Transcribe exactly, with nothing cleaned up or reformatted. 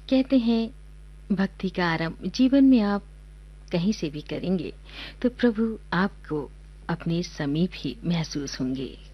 कहते हैं भक्ति का आरंभ जीवन में आप कहीं से भी करेंगे तो प्रभु आपको अपने समीप ही महसूस होंगे।